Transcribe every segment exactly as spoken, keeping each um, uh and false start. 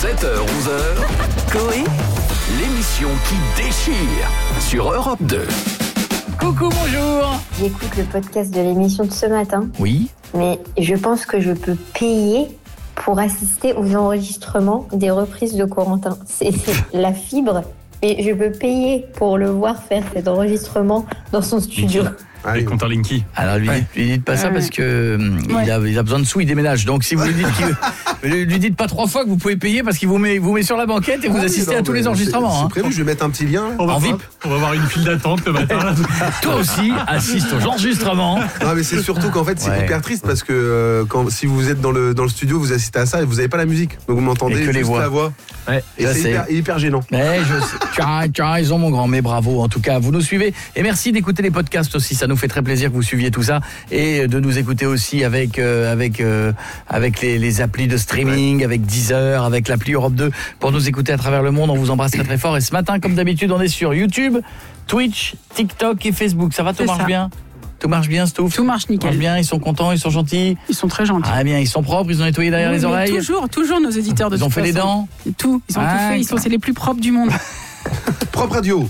sept heures onze heures, Coé, l'émission qui déchire sur Europe deux. Coucou, bonjour. J'écoute le podcast de l'émission de ce matin. Oui. Mais je pense que je peux payer pour assister aux enregistrements des reprises de Corentin. C'est, c'est la fibre. Et je peux payer pour le voir faire cet enregistrement dans son studio. Ah, les compteurs Linky. Alors lui, ouais. dites, lui dites pas ça parce que ouais. il, a, il a besoin de sous, il déménage. Donc si vous lui dites qu'il, lui dites pas trois fois que vous pouvez payer parce qu'il vous met, vous met sur la banquette et vous ah, assistez non, à tous les enregistrements. C'est, hein. c'est prévu, je vais mettre un petit lien. Là. On va en voir, V I P. On va avoir une file d'attente le matin. Là. Toi aussi, assiste aux enregistrements. Non mais c'est surtout qu'en fait c'est ouais. hyper triste parce que euh, quand, si vous êtes dans le, dans le studio, vous assistez à ça et vous n'avez pas la musique. Donc vous m'entendez juste les voix. la voix. Ouais. Et c'est, c'est hyper, hyper gênant. Ouais, je sais. Tu, as, tu as raison mon grand, mais bravo en tout cas. Vous nous suivez et merci d'écouter les podcasts aussi. Ça nous fait très plaisir que vous suiviez tout ça et de nous écouter aussi avec euh, avec euh, avec les, les applis de streaming, ouais. avec Deezer, avec l'appli Europe deux pour nous écouter à travers le monde. On vous embrasse très très fort et ce matin comme d'habitude on est sur YouTube, Twitch, TikTok et Facebook. Ça va, tout marche bien? Tout marche bien, Stouff? Tout marche nickel. Marche bien, ils sont contents, ils sont gentils. Ils sont très gentils. Ah bien, ils sont propres, ils ont nettoyé derrière oui, les oreilles. Toujours, toujours nos éditeurs de Ils ont fait façon. les dents. Tout, ils ont ah, tout fait. Ils sont, c'est les plus propres du monde. Propre radio.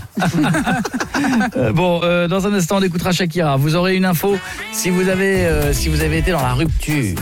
euh, Bon, euh, dans un instant, on écoutera Shakira. Vous aurez une info si vous avez, euh, si vous avez été dans la rupture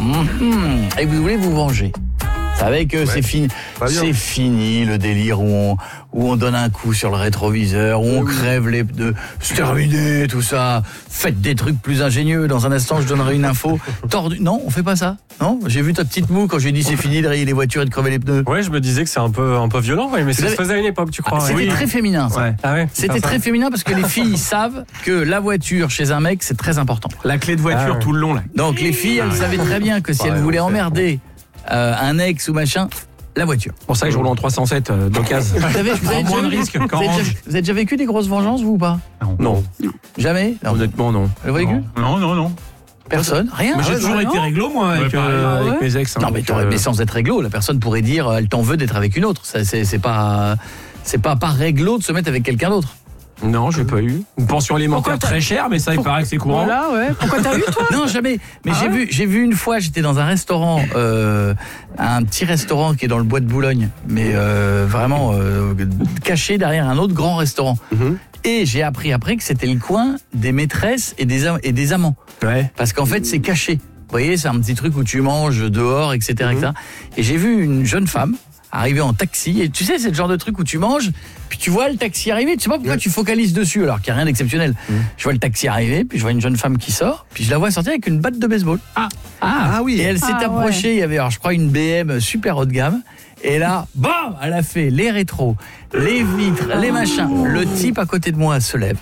mmh. et que vous voulez vous venger. Vous savez que ouais. c'est fini, c'est fini le délire où on, où on donne un coup sur le rétroviseur, où on oui. crève les pneus, c'est terminé, tout ça. Faites des trucs plus ingénieux. Dans un instant, je donnerai une info tordue. Non, on fait pas ça. Non, j'ai vu ta petite moue quand j'ai dit c'est fini de rayer les voitures et de crever les pneus. Ouais, je me disais que c'est un peu, un peu violent, ouais, mais ça se faisait à une époque, tu crois. Ah, c'était oui. très féminin, ça. Ouais. Ah ouais, c'était très féminin parce que les filles savent que la voiture chez un mec, c'est très important. La clé de voiture ah ouais. tout le long, là. Donc les filles, elles savaient très bien que si ouais, elles voulaient emmerder Euh, un ex ou machin, la voiture. C'est pour ça que je roule en trois cent sept euh, d'occasion. Vous avez, vous avez moins de risques. Vous, avez déjà, vous avez déjà vécu des grosses vengeances, vous ou pas? Non. non. Jamais? Non. Honnêtement, non. Vous avez vécu? Non, non, non. Personne? Rien? Mais j'ai toujours été réglo, moi, avec, ouais, euh, avec ouais. mes ex. Hein, non, mais, euh... mais sans être réglo, la personne pourrait dire elle t'en veut d'être avec une autre. Ça, c'est, c'est pas, c'est pas pas réglo de se mettre avec quelqu'un d'autre. Non, j'ai pas eu. Une pension alimentaire très chère, mais ça, il paraît que c'est courant. Voilà, ouais. Pourquoi t'as eu, toi? Non, jamais. Mais ah j'ai, ouais vu, j'ai vu une fois, j'étais dans un restaurant, euh, un petit restaurant qui est dans le bois de Boulogne, mais euh, vraiment euh, caché derrière un autre grand restaurant. Mm-hmm. Et j'ai appris après que c'était le coin des maîtresses et des, et des amants. Ouais. Parce qu'en fait, c'est caché. Vous voyez, c'est un petit truc où tu manges dehors, et cetera, mm-hmm. et cetera. Et j'ai vu une jeune femme arriver en taxi, et tu sais, c'est le genre de truc où tu manges, puis tu vois le taxi arriver, tu sais pas pourquoi ouais. tu focalises dessus, alors qu'il n'y a rien d'exceptionnel. Mmh. Je vois le taxi arriver, puis je vois une jeune femme qui sort, puis je la vois sortir avec une batte de baseball. Ah, ah, ah oui. Et elle s'est ah, approchée, ouais. il y avait, alors, je crois, une B M super haut de gamme, et là, bam, elle a fait les rétros, les vitres, les machins. Le type à côté de moi se lève.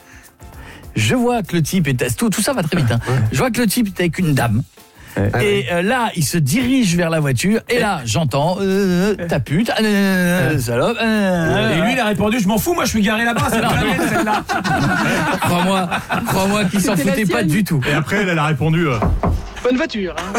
Je vois que le type est, tout, tout ça va très vite, hein. Ouais. Je vois que le type est avec une dame. Et euh, là, il se dirige vers la voiture. Et là, j'entends euh, ta pute, euh, salope. Euh, et lui, il a répondu je m'en fous, moi je suis garé là-bas. C'est pas la mienne, celle-là. Crois-moi, crois-moi qu'il s'en foutait pas du tout. Et après, elle, elle a répondu. Euh... Bonne voiture. Hein.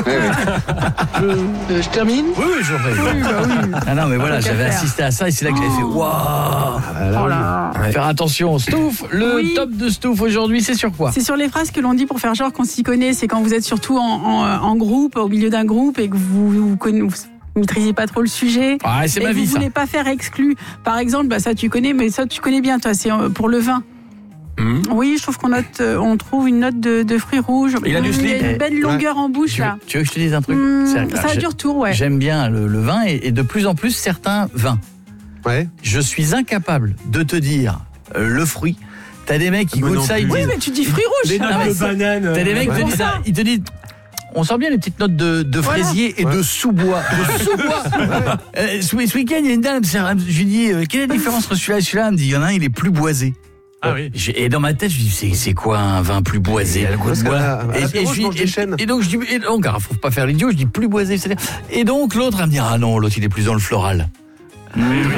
je, euh, je termine. Oui, oui, j'aurais. Oui, bah oui. Ah non, mais voilà, j'avais assisté à ça et c'est là que j'avais fait waouh. Oh là. Faire attention, Stouff. Le oui. top de Stouff aujourd'hui, c'est sur quoi? C'est sur les phrases que l'on dit pour faire genre qu'on s'y connaît. C'est quand vous êtes surtout en, en, en groupe, au milieu d'un groupe et que vous vous connaissez. Vous maîtrisez pas trop le sujet. Ah, c'est et ma vie, vous ça. voulez pas faire exclu. Par exemple, bah ça tu connais, mais ça tu connais bien, toi. C'est pour le vin. Mmh. Oui, je trouve qu'on note, on trouve une note de, de fruits rouges. Il a du slip. Il y a une belle longueur ouais. en bouche tu veux, là. Tu veux que je te dise un truc? mmh, Ça a du retour, ouais. J'aime bien le, le vin et, et de plus en plus certains vins. Ouais. Je suis incapable de te dire euh, le fruit. T'as des mecs qui goûtent ça, ils oui, disent. Oui, mais tu dis fruits rouges. Les notes de banane. T'as des mecs qui te disent ça, ils te disent. On sent bien les petites notes de, de voilà. fraisier et ouais. de sous-bois. De sous-bois. ouais. euh, ce, ce week-end, il y a une dame, je lui dis, euh, quelle est la différence entre celui-là et celui-là? Elle me dit, il y en a un, il est plus boisé. Ah oui. Et dans ma tête, je dis, c'est, c'est quoi un vin plus boisé? Le goût de bois. Et, et, et, et, et donc, je dis, et donc, alors, faut pas faire l'idiot, je dis plus boisé. C'est-à-dire. Et donc, l'autre, elle me dit, ah non, l'autre, il est plus dans le floral. Mmh.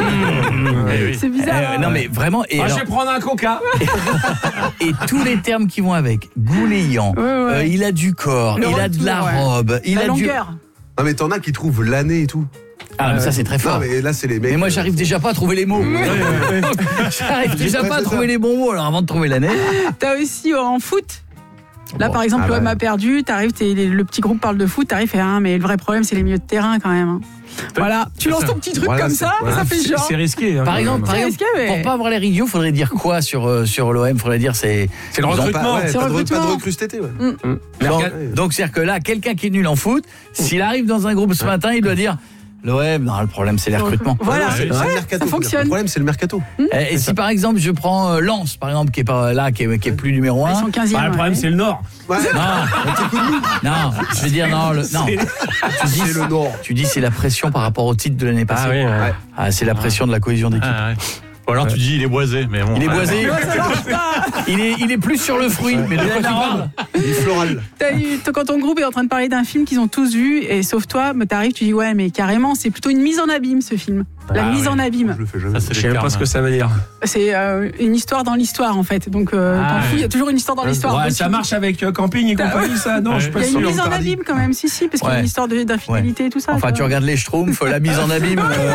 C'est bizarre. Euh, non, mais vraiment. Et ah, alors, je vais prendre un coca. Et, et tous les termes qui vont avec. Gouléant, ouais, ouais. Euh, il a du corps, le il a de la ouais. robe, il la a longueur. Du. Non, mais t'en as qui trouvent l'année et tout. Ah, mais ça c'est très fort. Non, mais là c'est les mecs. Mais moi j'arrive déjà pas à trouver les mots. Ouais, ouais, ouais. J'arrive déjà pas à trouver ça. Les bons mots. Alors avant de trouver l'année. T'as aussi en foot. Là, bon. par exemple, ah, l'O M ouais. a perdu. T'arrives, t'es, le petit groupe parle de foot. T'arrives et ah, mais le vrai problème, c'est les milieux de terrain quand même. Voilà, tu lances ton petit truc voilà, comme ça, voilà. ça fait genre. C'est risqué. Hein, Par exemple, par exemple risqué, mais... pour pas avoir l'air idiot, faudrait dire quoi sur, euh, sur l'O M? Faudrait dire c'est... C'est le Ils ont recrutement. Pas, ouais, C'est pas, de, recrutement. pas de recrue cet été. Ouais. Mm. Mm. Donc, Ouais. donc c'est-à-dire que là, quelqu'un qui est nul en foot, s'il arrive dans un groupe ce matin, il doit dire l'O M, non, le problème c'est les recrutements. Voilà, c'est, ouais, c'est le mercato. ça fonctionne. Le problème, c'est le mercato. Et, et si par exemple je prends euh, Lens, par exemple, qui est pas là, qui est, qui est plus numéro Ils un. sont quinzième. Bah, le problème, ouais. c'est le Nord. Ouais. Non, non, je veux dire non, le, non. C'est- Tu dis, C'est le Nord. tu dis c'est la pression par rapport au titre de l'année passée. Ah oui, ouais. Ah, c'est la pression de la cohésion d'équipe. Ah, ouais. Ou alors tu dis il est boisé, mais bon. Il est boisé. Ouais, ça marche pas. Il est, il est plus sur le fruit. Mais de quoi tu parles? Il est floral. T'as eu, toi, quand ton groupe est en train de parler d'un film qu'ils ont tous vu, et sauf toi, mais t'arrives, tu dis ouais, mais carrément, c'est plutôt une mise en abîme ce film. La Ah, mise oui. en abîme. Je le fais jamais. Ça, c'est Je les sais même pas termes. ce que ça veut dire. C'est euh, une histoire dans l'histoire en fait. Donc euh, Ah, t'en fous, il y a toujours une histoire dans l'histoire. Ouais, Donc, ça tu- marche avec euh, Camping et compagnie, ça? Non, Ouais. je suis Il y pas a une sûr. mise en Tardy. abîme quand même, si si, parce qu'il y a Ouais. une histoire de- d'infidélité et tout ça. Enfin, tu tu vois. regardes les Schtroumpfs, la mise en abîme. euh,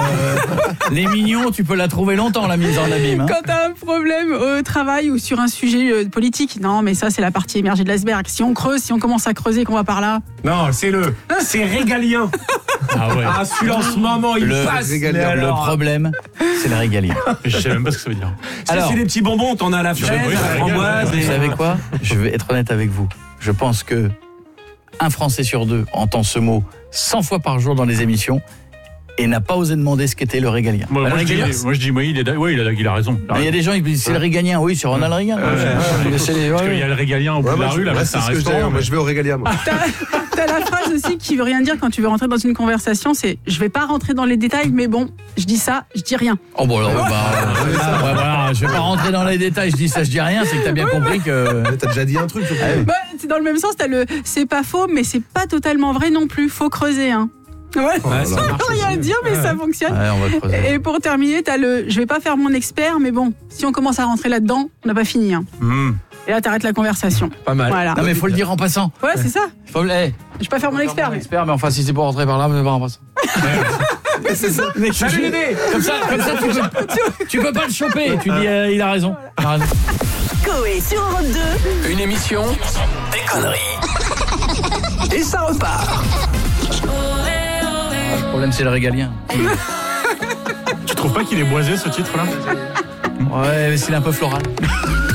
les mignons, tu peux la trouver longtemps, la mise en abîme. Hein. Quand t'as un problème au travail ou sur un sujet euh, politique, non, mais ça c'est la partie émergée de l'iceberg. Si on creuse, si on commence à creuser, qu'on va par là. Non, c'est le. C'est régalien. Ah ouais. Ah, celui-là en ce moment, il Le- passe. régalien. mais Le alors, problème, c'est le régalien. Je sais même pas ce que ça veut dire. c'est- Alors- c'est des petits bonbons, t'en as à la fraise, oui, à la ça framboise. régale. et- Vous savez quoi? Je vais être honnête avec vous. Je pense que un Français sur deux entend ce mot cent fois par jour dans les émissions et n'a pas osé demander ce qu'était le régalien. Moi, Bah, moi, le je dis, régalien, moi je dis, oui, il, est, ouais, il, a, il a raison. il y a des gens qui disent c'est le régalien. Oui, c'est Ronald Reagan. Ouais, Ouais, ouais, ouais, c'est les- Parce ouais, qu'il y a le régalien au bout Ouais, de moi, la je- rue, là, ouais, c'est c'est un ce que je dis. restaurant. Moi, mais- je vais au Régalia, moi. T'as t'as la phrase aussi qui veut rien dire quand tu veux rentrer dans une conversation, c'est je vais pas rentrer dans les détails, mais bon, je dis ça, je dis rien. Oh bon alors, bah, ouais, voilà, je vais pas rentrer dans les détails, je dis ça, je dis rien, c'est que t'as bien compris que... T'as déjà dit un truc, surtout. Bah, c'est dans le même sens, t'as le c'est pas faux, mais c'est pas totalement vrai non plus. Faut creuser, hein. Ouais, Oh là ça là. veut rien à dire, mais ça fonctionne. Ouais, on va creuser. Et pour terminer, t'as le je vais pas faire mon expert, mais bon, si on commence à rentrer là-dedans, on n'a pas fini. Hein. Mmh, Et là, t'arrêtes la conversation. pas mal. Voilà. Non mais faut le dire en passant. Ouais, c'est ça. Faut, hey, Je vais pas faire mon expert, mais. expert, mais enfin si c'est pour rentrer par là, mais pas en passant. Mais c'est ça. Mais tu, comme ça, comme ça tu, peux, tu peux pas le choper. Tu dis euh, il a raison. Il a raison. Coé sur Europe deux. Une émission des conneries. Et ça repart. Le problème c'est le régalien. Tu trouves pas qu'il est boisé ce titre-là? Ouais, mais c'est un peu floral.